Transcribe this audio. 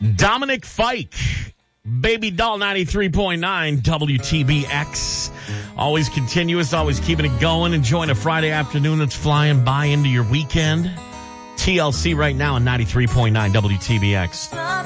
Dominic Fike, Baby Doll 93.9 WTBX. Always continuous, always keeping it going. Enjoying a Friday afternoon that's flying by into your weekend. TLC right now on 93.9 WTBX.